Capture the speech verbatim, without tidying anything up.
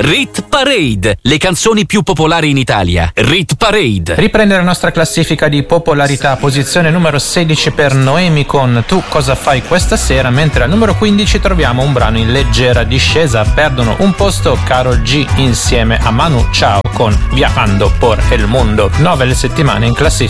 Rit Parade, le canzoni più popolari in Italia. Rit Parade. Riprende la nostra classifica di popolarità, posizione numero sedici per Noemi con Tu cosa fai questa sera, mentre al numero quindici troviamo un brano in leggera discesa, perdono un posto Karol G insieme a Manu Chao con Viajando por el Mundo. Nove le settimane in classifica.